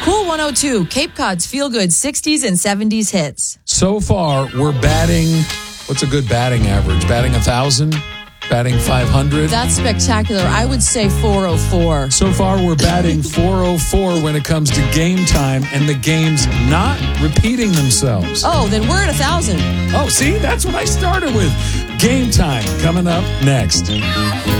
Cool 102, Cape Cod's feel-good 60s and 70s hits. So far, we're batting, what's a good batting average? Batting 1,000? Batting 500? That's spectacular. I would say 404. So far, we're batting 404 when it comes to game time, and the game's not repeating themselves. Oh, then we're at 1,000. Oh, see, that's what I started with. Game time coming up next.